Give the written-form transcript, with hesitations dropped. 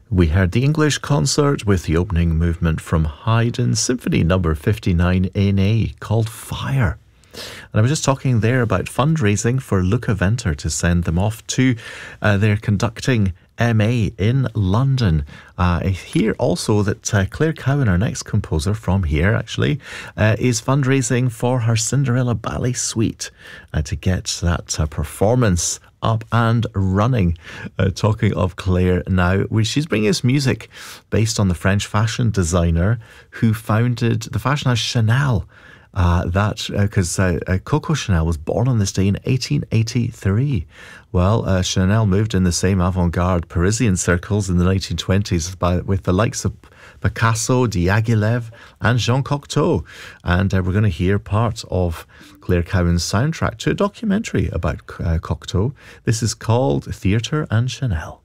We heard the English concert with the opening movement from Haydn Symphony number 59 in A called Fire. And I was just talking there about fundraising for Luca Venter to send them off to their conducting MA in London. I hear also that Claire Cowan, our next composer from here actually, is fundraising for her Cinderella Ballet Suite to get that performance up and running. Talking of Claire now, she's bringing us music based on the French fashion designer who founded the fashion house Chanel. Because Coco Chanel was born on this day in 1883. Well, Chanel moved in the same avant-garde Parisian circles in the 1920s with the likes of Picasso, Diaghilev and Jean Cocteau. And we're going to hear part of Claire Cowan's soundtrack to a documentary about Cocteau. This is called Theatre and Chanel.